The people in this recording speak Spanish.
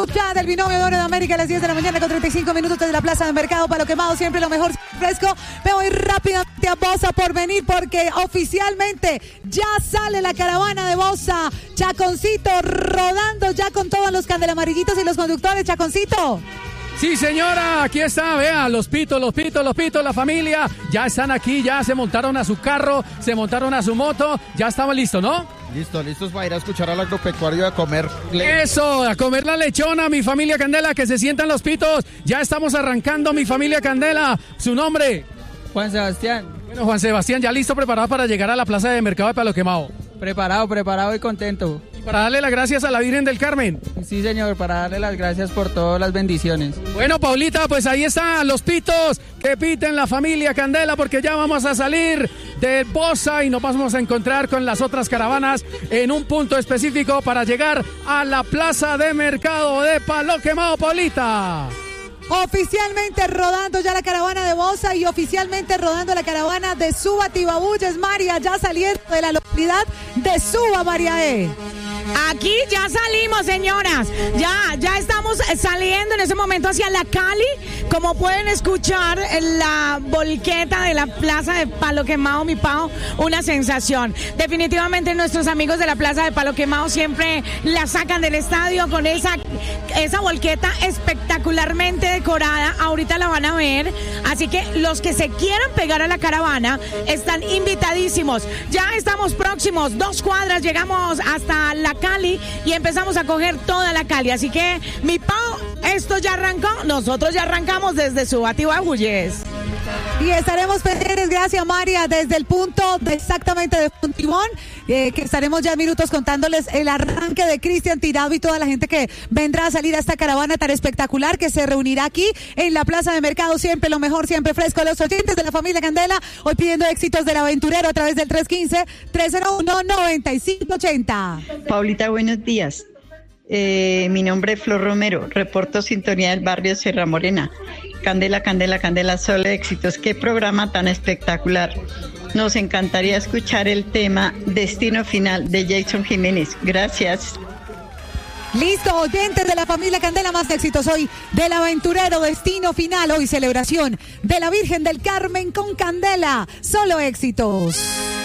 Facebook Chat del Binomio de Oro de América a las 10 de la mañana con 35 minutos desde la Plaza de Mercado. Palo Quemado, siempre lo mejor fresco. Me voy rápidamente a Bosa por venir porque oficialmente ya sale la caravana de Bosa. Chaconcito rodando ya con todos los candelamarillitos y los conductores. Chaconcito. Sí, señora, aquí está, vea, los pitos, la familia, ya están aquí, ya se montaron a su carro, se montaron a su moto, ya estaban listos, ¿no? Listos para ir a escuchar al agropecuario y a comer. Eso, a comer la lechona, mi familia Candela, que se sientan los pitos, ya estamos arrancando, mi familia Candela, ¿su nombre? Juan Sebastián. Bueno, Juan Sebastián, ya listo, preparado para llegar a la plaza de mercado de Palo Quemado. Preparado y contento. Para darle las gracias a la Virgen del Carmen. Sí, señor, para darle las gracias por todas las bendiciones. Bueno, Paulita, pues ahí están los pitos que piten la familia Candela, porque ya vamos a salir de Bosa y nos vamos a encontrar con las otras caravanas en un punto específico para llegar a la plaza de mercado de Palo Quemado, Paulita. Oficialmente rodando ya la caravana de Bosa y oficialmente rodando la caravana de Suba Tibabuyes, María, ya saliendo de la localidad de Suba, María E. Aquí ya salimos, señoras. Ya estamos saliendo en ese momento hacia la Cali. Como pueden escuchar, la volqueta de la plaza de Palo Quemado, mi Pao, una sensación. Definitivamente nuestros amigos de la plaza de Palo Quemado siempre la sacan del estadio con esa volqueta espectacularmente decorada. Ahorita la van a ver. Así que los que se quieran pegar a la caravana están invitadísimos. Ya estamos próximos, 2 cuadras, llegamos hasta la Cali y empezamos a coger toda la Cali. Así que, mi Pau, esto ya arrancó. Nosotros ya arrancamos desde Suba Tibabuyes. Y estaremos pendientes, gracias María, desde el punto exactamente de Fontibón, que estaremos ya en minutos contándoles el arranque de Cristian Tirado y toda la gente que vendrá a salir a esta caravana tan espectacular que se reunirá aquí en la Plaza de Mercado. Siempre lo mejor, siempre fresco. A los oyentes de la familia Candela, hoy pidiendo éxitos del aventurero a través del 315-301-9580. Paulita, buenos días. Mi nombre es Flor Romero, reporto sintonía del barrio Sierra Morena. Candela, Candela, Candela, solo éxitos. Qué programa tan espectacular. Nos encantaría escuchar el tema Destino Final de Jason Jiménez. Gracias. Listo, oyentes de la familia Candela, más éxitos hoy del aventurero Destino Final. Hoy celebración de la Virgen del Carmen con Candela. Solo éxitos.